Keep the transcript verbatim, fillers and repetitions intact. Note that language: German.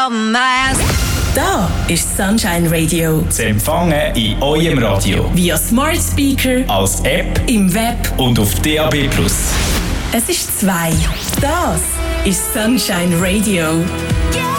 something nice. Da ist Sunshine Radio. Zu empfangen in eurem Radio. Via Smart Speaker, als App, im Web und auf D A B plus. Es ist zwei. Das ist Sunshine Radio.